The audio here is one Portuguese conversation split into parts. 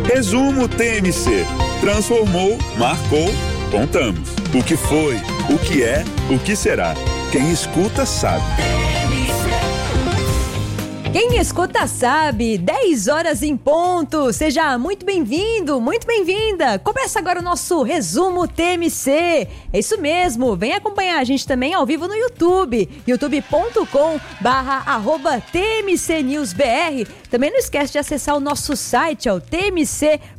Resumo TMC. Transformou, marcou, contamos. O que foi, o que é, o que será. Quem escuta sabe. Quem escuta sabe, 10 horas em ponto. Seja muito bem-vindo, muito bem-vinda. Começa agora o nosso Resumo TMC. É isso mesmo, vem acompanhar a gente também ao vivo no YouTube, youtube.com/TMCNewsBR. Também não esquece de acessar o nosso site, é o tmc.com.br.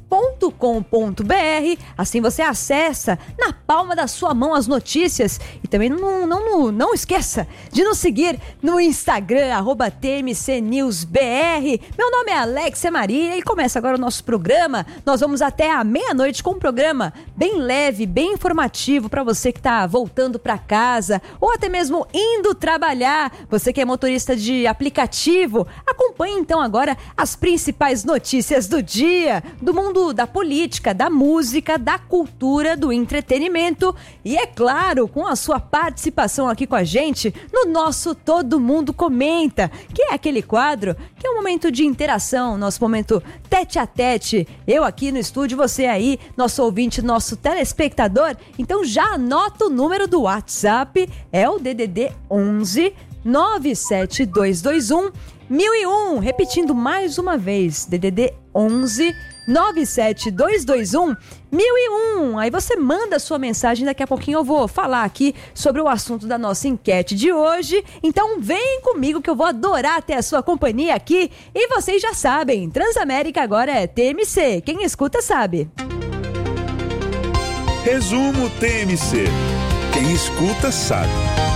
Assim você acessa na palma da sua mão as notícias. E também não esqueça de nos seguir no Instagram, @TMCNewsBR. Meu nome é Alexia Maria e começa agora o nosso programa. Nós vamos até a meia-noite com um programa bem leve, bem informativo para você que está voltando para casa ou até mesmo indo trabalhar. Você que é motorista de aplicativo, acompanhe então agora as principais notícias do dia, do mundo da política, da música, da cultura, do entretenimento e, é claro, com a sua participação aqui com a gente no nosso Todo Mundo Comenta, que é aquele quadro que é um momento de interação, nosso momento tete a tete, eu aqui no estúdio, você aí, nosso ouvinte, nosso telespectador. Então já anota o número do WhatsApp, é o DDD 11 97221 1001, repetindo mais uma vez, DDD 11 97221 1001. Aí você manda a sua mensagem, daqui a pouquinho eu vou falar aqui sobre o assunto da nossa enquete de hoje. Então vem comigo que eu vou adorar ter a sua companhia aqui. E vocês já sabem, Transamérica agora é TMC, quem escuta sabe. Resumo TMC. Quem escuta sabe.